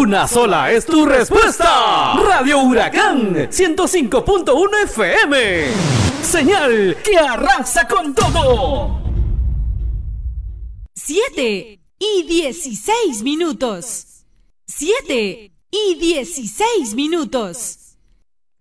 Una sola es tu respuesta. Radio Huracán 105.1 FM. Señal que arrasa con todo. 7:16 minutos. 7:16 minutos.